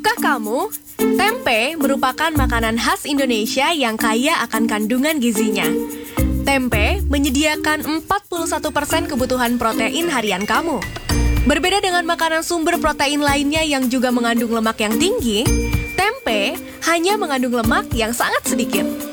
Tahukah kamu, tempe merupakan makanan khas Indonesia yang kaya akan kandungan gizinya. Tempe menyediakan 41% kebutuhan protein harian kamu. Berbeda dengan makanan sumber protein lainnya yang juga mengandung lemak yang tinggi, tempe hanya mengandung lemak yang sangat sedikit.